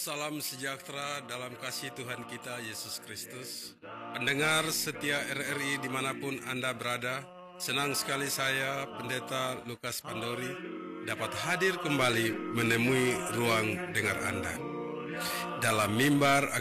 Salam sejahtera dalam kasih Tuhan kita Yesus Kristus. Pendengar setia RRI dimanapun Anda berada, senang sekali saya, Pendeta Lukas Pandori, dapat hadir kembali menemui ruang dengar Anda. Dalam mimbar